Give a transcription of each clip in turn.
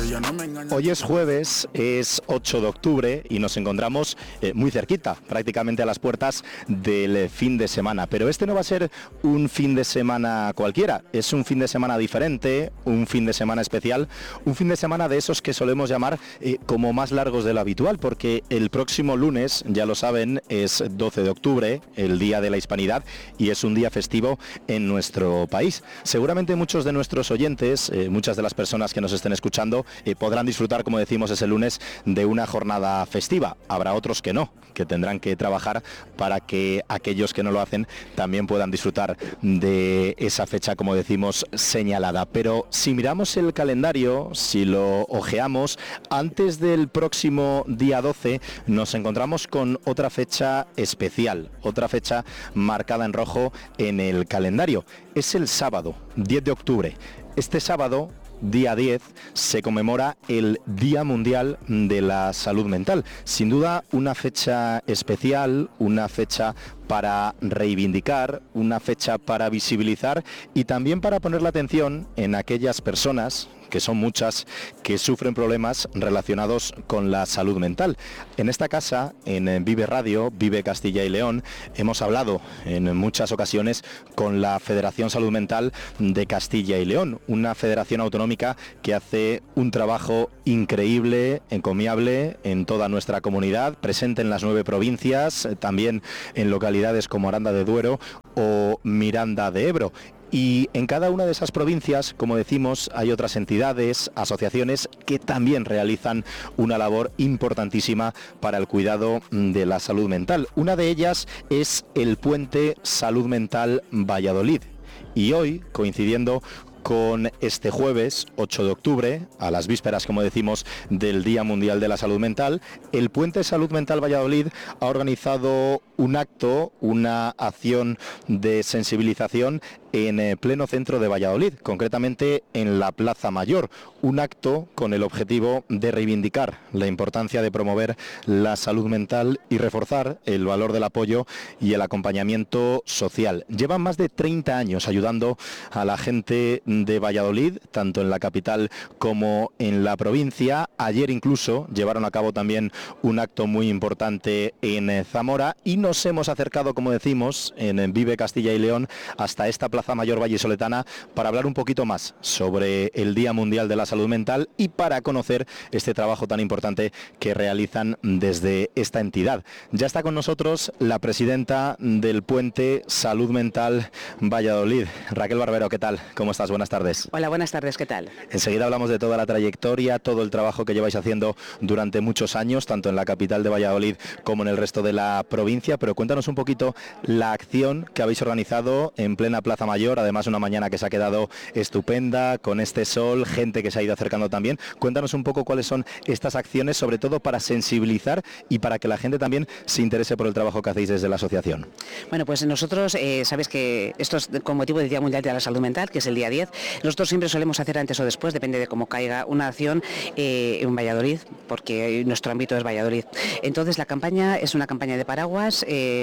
Hoy es jueves, es 8 de octubre y nos encontramos muy cerquita, prácticamente a las puertas del fin de semana. Pero este no va a ser un fin de semana cualquiera, es un fin de semana diferente, un fin de semana especial, un fin de semana de esos que solemos llamar como más largos de lo habitual, porque el próximo lunes, ya lo saben, es 12 de octubre, el Día de la Hispanidad, y es un día festivo en nuestro país. Seguramente muchos de nuestros oyentes, muchas de las personas que nos estén escuchando, podrán disfrutar, como decimos, ese lunes de una jornada festiva. Habrá otros que no, que tendrán que trabajar para que aquellos que no lo hacen también puedan disfrutar de esa fecha, como decimos, señalada. Pero si miramos el calendario, si lo ojeamos, antes del próximo día 12 nos encontramos con otra fecha especial, otra fecha marcada en rojo en el calendario. Es el sábado, 10 de octubre. Este sábado, día 10, se conmemora el Día Mundial de la Salud Mental. Sin duda, una fecha especial, una fecha para reivindicar, una fecha para visibilizar y también para poner la atención en aquellas personas, que son muchas, que sufren problemas relacionados con la salud mental. En esta casa, en Vive Radio, Vive Castilla y León, hemos hablado en muchas ocasiones con la Federación Salud Mental de Castilla y León, una federación autonómica que hace un trabajo increíble, encomiable en toda nuestra comunidad, presente en las 9 provincias, también en localidades como Aranda de Duero o Miranda de Ebro. Y en cada una de esas provincias, como decimos, hay otras entidades, asociaciones que también realizan una labor importantísima para el cuidado de la salud mental. Una de ellas es el Puente Salud Mental Valladolid. Y hoy, coincidiendo con este jueves 8 de octubre, a las vísperas, como decimos, del Día Mundial de la Salud Mental, el Puente Salud Mental Valladolid ha organizado un acto, una acción de sensibilización en pleno centro de Valladolid, concretamente en la Plaza Mayor, un acto con el objetivo de reivindicar la importancia de promover la salud mental y reforzar el valor del apoyo y el acompañamiento social. Llevan más de 30 años ayudando a la gente de Valladolid, tanto en la capital como en la provincia. Ayer incluso llevaron a cabo también un acto muy importante en Zamora y nos hemos acercado, como decimos, en Vive Castilla y León hasta esta Plaza Mayor vallisoletana para hablar un poquito más sobre el Día Mundial de la Salud Mental y para conocer este trabajo tan importante que realizan desde esta entidad. Ya está con nosotros la presidenta del Puente Salud Mental Valladolid, Raquel Barbero. ¿Qué tal? ¿Cómo estás? Buenas tardes. Hola, buenas tardes. ¿Qué tal? Enseguida hablamos de toda la trayectoria, todo el trabajo que lleváis haciendo durante muchos años, tanto en la capital de Valladolid como en el resto de la provincia, pero cuéntanos un poquito la acción que habéis organizado en plena Plaza Mayor, además una mañana que se ha quedado estupenda, con este sol, gente que se ha ido acercando también. Cuéntanos un poco cuáles son estas acciones, sobre todo para sensibilizar y para que la gente también se interese por el trabajo que hacéis desde la asociación. Bueno, pues nosotros, sabes que esto es con motivo del Día Mundial de la Salud Mental, que es el día 10. Nosotros siempre solemos hacer antes o después, depende de cómo caiga, una acción en Valladolid, porque nuestro ámbito es Valladolid. Entonces la campaña es una campaña de paraguas,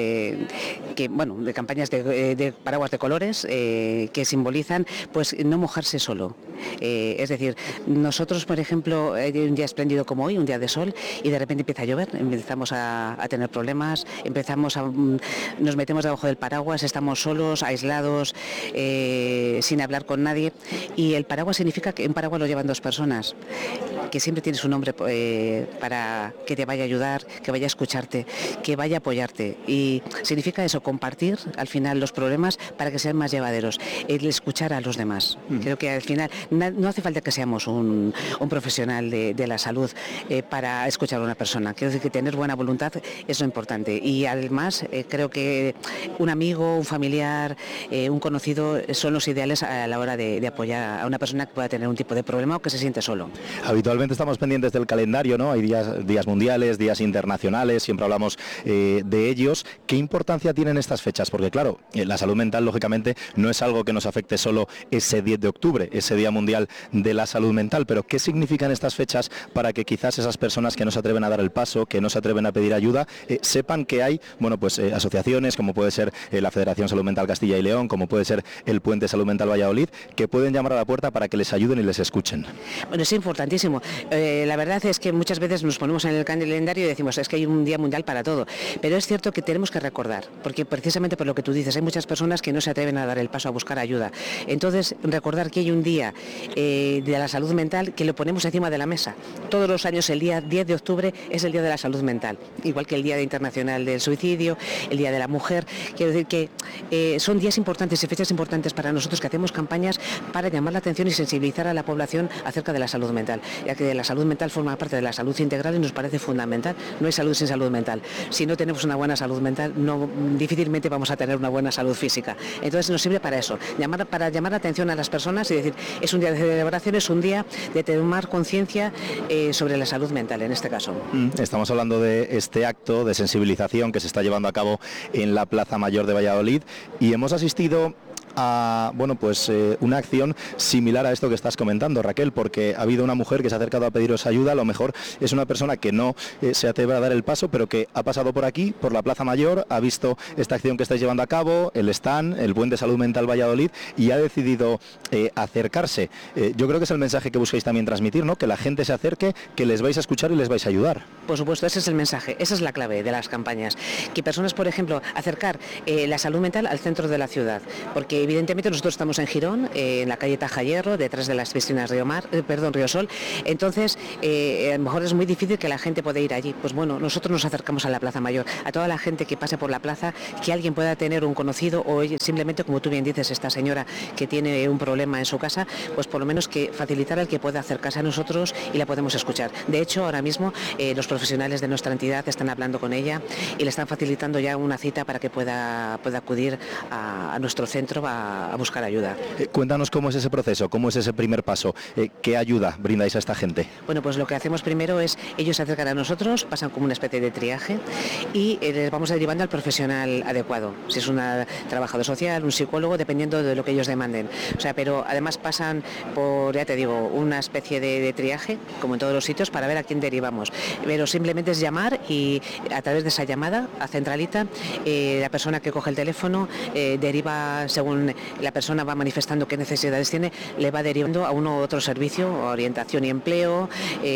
de campañas de paraguas de colores, que simbolizan pues no mojarse solo. Es decir, nosotros, por ejemplo, hay un día espléndido como hoy, un día de sol, y de repente empieza a llover, empezamos a tener problemas, nos metemos debajo del paraguas, estamos solos, aislados, sin hablar con nadie, y el paraguas significa que un paraguas lo llevan 2 personas, que siempre tienes un hombre para que te vaya a ayudar, que vaya a escucharte, que vaya a apoyarte, y significa eso, compartir al final los problemas para que sean más llevaderos, el escuchar a los demás. Creo que al final no hace falta que seamos un profesional de la salud para escuchar a una persona. Quiero decir que tener buena voluntad es lo importante, y además creo que un amigo, un familiar, un conocido son los ideales a la hora de apoyar a una persona que pueda tener un tipo de problema o que se siente solo. Habitualmente estamos pendientes del calendario, ¿no? Hay días mundiales, días internacionales, siempre hablamos de ellos. ¿Qué importancia tienen estas fechas? Porque claro, la salud mental lógicamente no es algo que nos afecte solo ese 10 de octubre, ese Día Mundial de la Salud Mental, pero ¿qué significan estas fechas para que quizás esas personas que no se atreven a dar el paso, que no se atreven a pedir ayuda, sepan que hay, asociaciones como puede ser la Federación Salud Mental Castilla y León, como puede ser el Puente Salud Mental Valladolid, que pueden llamar a la puerta para que les ayuden y les escuchen? Bueno, es importantísimo. la verdad es que muchas veces nos ponemos en el calendario y decimos, es que hay un día mundial para todo, pero es cierto que tenemos que recordar, porque precisamente por lo que tú dices, hay muchas personas que no se atreven a dar el paso a buscar ayuda. Entonces, recordar que hay un día de la salud mental que lo ponemos encima de la mesa. Todos los años el día 10 de octubre es el Día de la Salud Mental, igual que el Día Internacional del Suicidio, el Día de la Mujer. Quiero decir que son días importantes y fechas importantes para nosotros, que hacemos campañas para llamar la atención y sensibilizar a la población acerca de la salud mental, ya que la salud mental forma parte de la salud integral y nos parece fundamental. No hay salud sin salud mental. Si no tenemos una buena salud mental, difícilmente vamos a tener una buena salud física. Entonces nos sirve para eso, para llamar la atención a las personas y decir, es un día de celebración, es un día de tomar conciencia sobre la salud mental en este caso. Estamos hablando de este acto de sensibilización que se está llevando a cabo en la Plaza Mayor de Valladolid y hemos asistido a una acción similar a esto que estás comentando, Raquel, porque ha habido una mujer que se ha acercado a pediros ayuda. A lo mejor es una persona que no se atreve a dar el paso, pero que ha pasado por aquí, por la Plaza Mayor, ha visto esta acción que estáis llevando a cabo, el stand, el Puente Salud Mental Valladolid, y ha decidido acercarse. Yo creo que es el mensaje que buscáis también transmitir, ¿no? Que la gente se acerque, que les vais a escuchar y les vais a ayudar. Por supuesto, ese es el mensaje, esa es la clave de las campañas. Que personas, por ejemplo, acercar la salud mental al centro de la ciudad, porque evidentemente nosotros estamos en Girón, en la calle Taja Hierro, detrás de las piscinas Río Sol. Entonces, a lo mejor es muy difícil que la gente pueda ir allí. Pues bueno, nosotros nos acercamos a la Plaza Mayor, a toda la gente que pase por la plaza, que alguien pueda tener un conocido o simplemente, como tú bien dices, esta señora que tiene un problema en su casa, pues por lo menos que facilitar al que pueda acercarse a nosotros y la podemos escuchar. De hecho, ahora mismo los profesionales de nuestra entidad están hablando con ella y le están facilitando ya una cita para que pueda acudir a nuestro centro a buscar ayuda. Cuéntanos cómo es ese proceso, cómo es ese primer paso, qué ayuda brindáis a esta gente. Bueno, pues lo que hacemos primero es, ellos se acercan a nosotros, pasan como una especie de triaje y les vamos derivando al profesional adecuado, si es un trabajador social, un psicólogo, dependiendo de lo que ellos demanden. O sea, pero además pasan por, ya te digo, una especie de triaje, como en todos los sitios, para ver a quién derivamos. Pero simplemente es llamar y a través de esa llamada a centralita, la persona que coge el teléfono deriva según la persona va manifestando qué necesidades tiene, le va derivando a uno u otro servicio, orientación y empleo,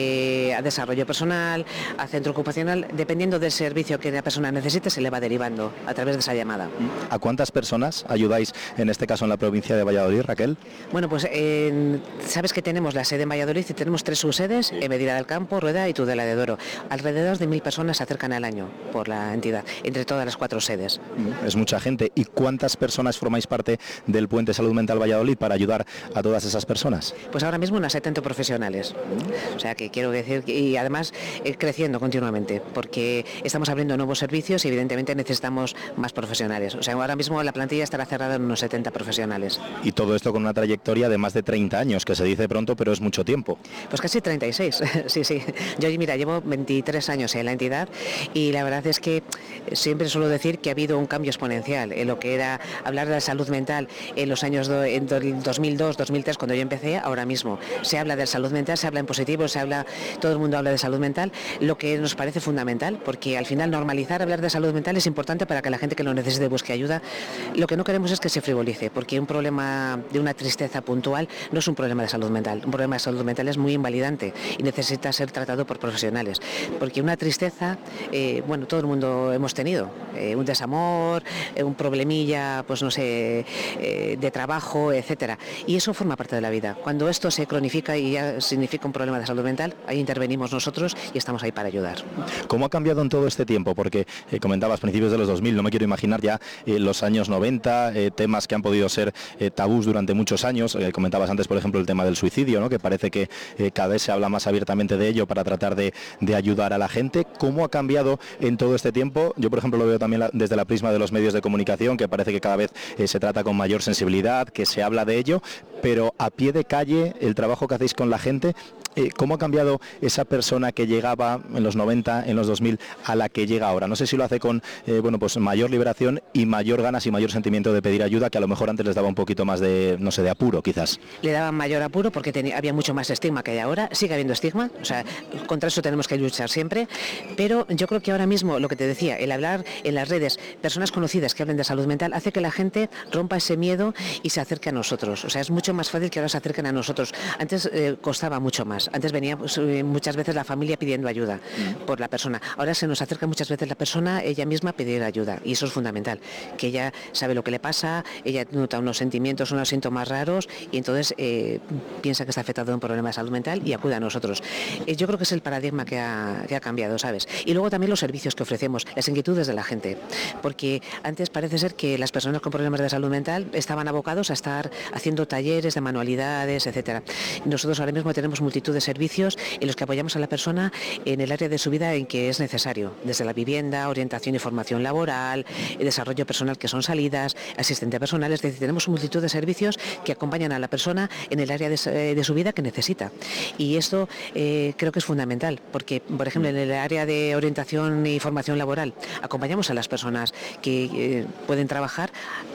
a desarrollo personal, a centro ocupacional, dependiendo del servicio que la persona necesite, se le va derivando a través de esa llamada. ¿A cuántas personas ayudáis en este caso en la provincia de Valladolid, Raquel? Bueno, pues sabes que tenemos la sede en Valladolid y tenemos 3 subsedes, en Medina del Campo, Rueda y Tudela de Duero. Alrededor de 1000 personas se acercan al año por la entidad, entre todas las 4 sedes. Es mucha gente. ¿Y cuántas personas formáis parte del Puente Salud Mental Valladolid para ayudar a todas esas personas? Pues ahora mismo unas 70 profesionales. O sea que quiero decir, y además creciendo continuamente, porque estamos abriendo nuevos servicios y evidentemente necesitamos más profesionales. O sea, ahora mismo la plantilla estará cerrada en unos 70 profesionales. Y todo esto con una trayectoria de más de 30 años, que se dice pronto, pero es mucho tiempo. Pues casi 36, sí. Yo, mira, llevo 23 años en la entidad y la verdad es que siempre suelo decir que ha habido un cambio exponencial en lo que era hablar de la salud mental en los años en 2002, 2003, cuando yo empecé, ahora mismo. Se habla de salud mental, se habla en positivo, todo el mundo habla de salud mental, lo que nos parece fundamental, porque al final normalizar hablar de salud mental es importante para que la gente que lo necesite busque ayuda. Lo que no queremos es que se frivolice, porque un problema de una tristeza puntual no es un problema de salud mental. Un problema de salud mental es muy invalidante y necesita ser tratado por profesionales, porque una tristeza, todo el mundo hemos tenido, un desamor, un problemilla, pues no sé, de trabajo, etcétera, y eso forma parte de la vida. Cuando esto se cronifica y ya significa un problema de salud mental, ahí intervenimos nosotros y estamos ahí para ayudar. ¿Cómo ha cambiado en todo este tiempo? Porque comentabas principios de los 2000, no me quiero imaginar ya los años 90, temas que han podido ser tabús durante muchos años. Comentabas antes, por ejemplo, el tema del suicidio, ¿no? Que parece que cada vez se habla más abiertamente de ello para tratar de ayudar a la gente. ¿Cómo ha cambiado en todo este tiempo? Yo, por ejemplo, lo veo también desde la prisma de los medios de comunicación, que parece que cada vez se trata con mayor sensibilidad, que se habla de ello, pero a pie de calle, el trabajo que hacéis con la gente, ¿cómo ha cambiado esa persona que llegaba en los 90, en los 2000, a la que llega ahora? No sé si lo hace con mayor liberación y mayor ganas y mayor sentimiento de pedir ayuda, que a lo mejor antes les daba un poquito más de, no sé, de apuro, quizás. Le daban mayor apuro porque había mucho más estigma que hay ahora, sigue habiendo estigma, o sea, contra eso tenemos que luchar siempre, pero yo creo que ahora mismo, lo que te decía, el hablar en las redes, personas conocidas que hablen de salud mental, hace que la gente rompa ese miedo y se acerque a nosotros. O sea, es mucho mucho más fácil que ahora se acerquen a nosotros. Antes costaba mucho más. Antes venía muchas veces la familia pidiendo ayuda por la persona. Ahora se nos acerca muchas veces la persona ella misma a pedir ayuda y eso es fundamental, que ella sabe lo que le pasa, ella nota unos sentimientos, unos síntomas raros y entonces piensa que está afectado de un problema de salud mental y acude a nosotros. Yo creo que es el paradigma que ha cambiado, ¿sabes? Y luego también los servicios que ofrecemos, las inquietudes de la gente, porque antes parece ser que las personas con problemas de salud mental estaban abocados a estar haciendo talleres de manualidades, etcétera. Nosotros ahora mismo tenemos multitud de servicios en los que apoyamos a la persona en el área de su vida en que es necesario, desde la vivienda, orientación y formación laboral, desarrollo personal que son salidas, asistente personal, es decir, tenemos multitud de servicios que acompañan a la persona en el área de su vida que necesita. Y esto creo que es fundamental, porque, por ejemplo, en el área de orientación y formación laboral, acompañamos a las personas que pueden trabajar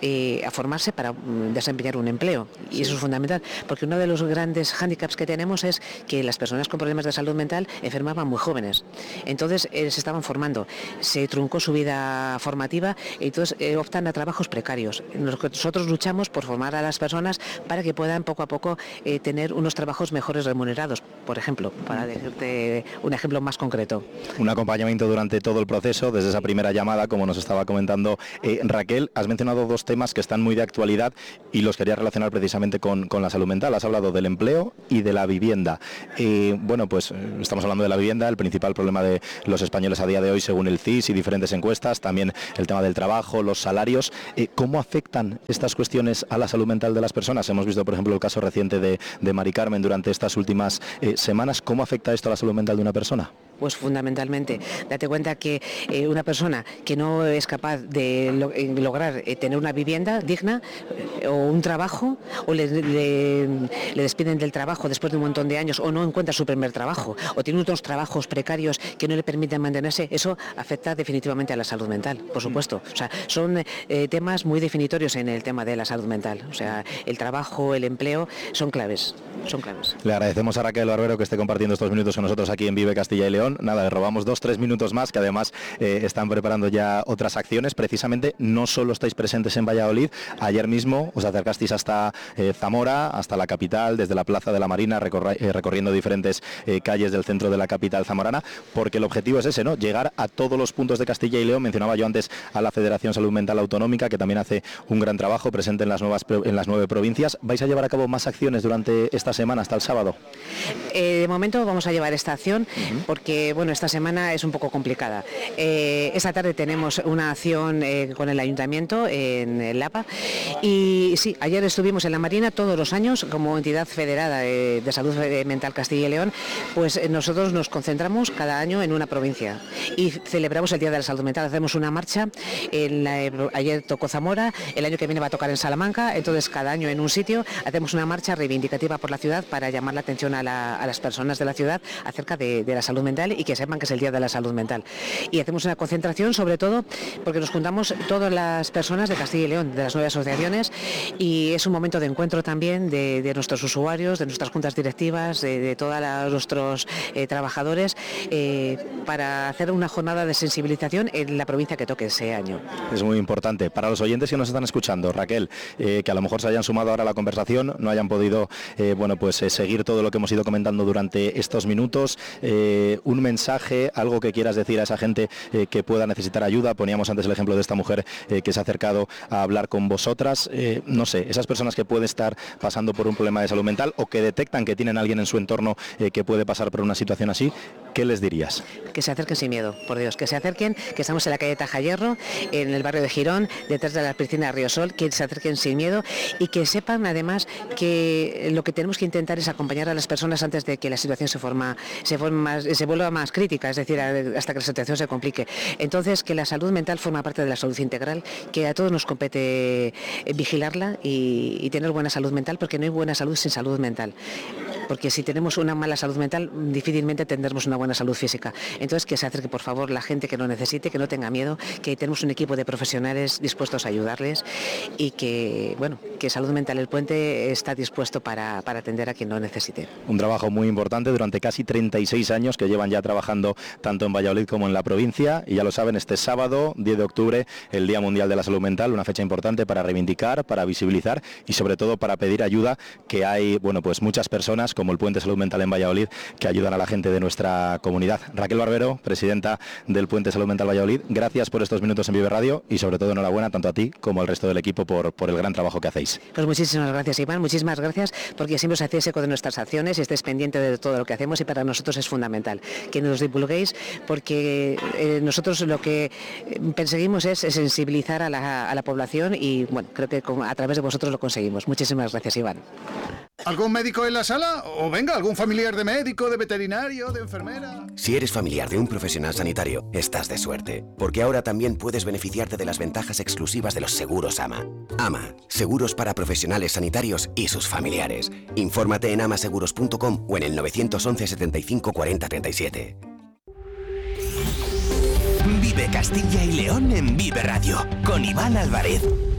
a formarse para desempeñar un empleo. Y eso es fundamental, porque uno de los grandes hándicaps que tenemos es que las personas con problemas de salud mental enfermaban muy jóvenes. Entonces se estaban formando, se truncó su vida formativa y entonces optan a trabajos precarios. Nosotros luchamos por formar a las personas para que puedan poco a poco tener unos trabajos mejores remunerados, por ejemplo, para decirte un ejemplo más concreto. Un acompañamiento durante todo el proceso, desde esa primera llamada, como nos estaba comentando Raquel. Has mencionado dos temas que están muy de actualidad y los quería relacionar precisamente con la salud mental. Has hablado del empleo y de la vivienda. Bueno, pues estamos hablando de la vivienda, el principal problema de los españoles a día de hoy, según el CIS y diferentes encuestas, también el tema del trabajo, los salarios. ¿Cómo afectan estas cuestiones a la salud mental de las personas? Hemos visto, por ejemplo, el caso reciente de Mari Carmen durante estas últimas semanas. ¿Cómo afecta esto a la salud mental de una persona? Pues fundamentalmente, date cuenta que una persona que no es capaz de lograr tener una vivienda digna o un trabajo, o le despiden del trabajo después de un montón de años, o no encuentra su primer trabajo, o tiene otros trabajos precarios que no le permiten mantenerse, eso afecta definitivamente a la salud mental, por supuesto. O sea, son temas muy definitorios en el tema de la salud mental. O sea, el trabajo, el empleo, son claves. Le agradecemos a Raquel Barbero que esté compartiendo estos minutos con nosotros aquí en Vive Castilla y León. Nada, le robamos 2-3 minutos más, que además están preparando ya otras acciones. Precisamente no solo estáis presentes en Valladolid, ayer mismo os acercasteis hasta Zamora, hasta la capital, desde la Plaza de la Marina, recorriendo diferentes calles del centro de la capital zamorana, porque el objetivo es ese, ¿no? Llegar a todos los puntos de Castilla y León. Mencionaba yo antes a la Federación Salud Mental Autonómica, que también hace un gran trabajo presente en las 9 provincias. ¿Vais a llevar a cabo más acciones durante esta semana hasta el sábado? De momento vamos a llevar esta acción porque, bueno, esta semana es un poco complicada. Esta tarde tenemos una acción con el Ayuntamiento en el Lapa y sí, ayer estuvimos en la Marina todos los años como entidad federada de salud mental Castilla y León, pues nosotros nos concentramos cada año en una provincia y celebramos el Día de la Salud Mental. Hacemos una marcha, ayer tocó Zamora, el año que viene va a tocar en Salamanca, entonces cada año en un sitio hacemos una marcha reivindicativa por la ciudad para llamar la atención a las personas de la ciudad acerca de la salud mental y que sepan que es el Día de la Salud Mental. Y hacemos una concentración sobre todo porque nos juntamos todas las personas de Castilla y León, de las 9 asociaciones, y es un momento de encuentro también de nuestros usuarios, de nuestras juntas directivas, de todos nuestros trabajadores, para hacer una jornada de sensibilización en la provincia que toque ese año. Es muy importante. Para los oyentes que nos están escuchando, Raquel, que a lo mejor se hayan sumado ahora a la conversación, no hayan podido seguir todo lo que hemos ido comentando durante estos minutos, un mensaje, algo que quieras decir a esa gente que pueda necesitar ayuda. Poníamos antes el ejemplo de esta mujer que se ha acercado a hablar con vosotras. No sé, esas personas que pueden estar pasando por un problema de salud mental o que detectan que tienen a alguien en su entorno que puede pasar por una situación así, ¿qué les dirías? Que se acerquen sin miedo, por Dios, que se acerquen, que estamos en la calle Taja Hierro, en el barrio de Girón, detrás de la piscina de Riosol, que se acerquen sin miedo y que sepan además que lo que tenemos que intentar es acompañar a las personas antes de que la situación se vuelva más crítica, es decir, hasta que la situación se complique. Entonces, que la salud mental forma parte de la salud integral, que a todos nos compete vigilarla y tener buena salud mental, porque no hay buena salud sin salud mental. porque si tenemos una mala salud mental, difícilmente tendremos una buena salud física. Entonces, que se acerque, por favor, la gente que lo necesite, que no tenga miedo, que tenemos un equipo de profesionales dispuestos a ayudarles y que, bueno, que Salud Mental El Puente está dispuesto para atender a quien lo necesite. Un trabajo muy importante durante casi 36 años que llevan ya trabajando tanto en Valladolid como en la provincia, y ya lo saben, este sábado 10 de octubre, el Día Mundial de la Salud Mental, una fecha importante para reivindicar, para visibilizar y sobre todo para pedir ayuda, que hay, bueno, pues muchas personas como el Puente Salud Mental en Valladolid que ayudan a la gente de nuestra comunidad. Raquel Barbero, presidenta del Puente Salud Mental Valladolid, gracias por estos minutos en Vive Radio y sobre todo enhorabuena tanto a ti como al resto del equipo por el gran trabajo que hacéis. Pues muchísimas gracias, Iván, muchísimas gracias, porque siempre os hacéis eco de nuestras acciones y estéis pendiente de todo lo que hacemos, y para nosotros es fundamental que nos divulguéis, porque nosotros lo que perseguimos es sensibilizar a la población y bueno, creo que a través de vosotros lo conseguimos. Muchísimas gracias, Iván. ¿Algún médico en la sala? O venga, algún familiar de médico, de veterinario, de enfermera. Si eres familiar de un profesional sanitario, estás de suerte, porque ahora también puedes beneficiarte de las ventajas exclusivas de los seguros AMA. AMA, seguros para profesionales sanitarios y sus familiares. Infórmate en amaseguros.com o en el 911 75 40 37. Vive Castilla y León en Vive Radio, con Iván Álvarez.